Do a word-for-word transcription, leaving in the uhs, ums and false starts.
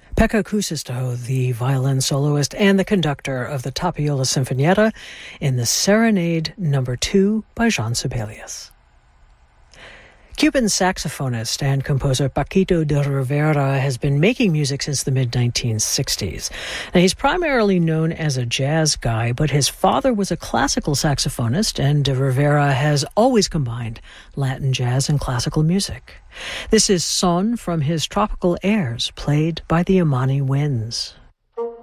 Pekka Kuusisto, the violin soloist and the conductor of the Tapiola Sinfonietta in the Serenade Number Two by Jean Sibelius. Cuban saxophonist and composer Paquito de Rivera has been making music since the mid nineteen sixties. Now, he's primarily known as a jazz guy, but his father was a classical saxophonist, and de Rivera has always combined Latin jazz and classical music. This is Son from his Tropical Airs, played by the Imani Winds.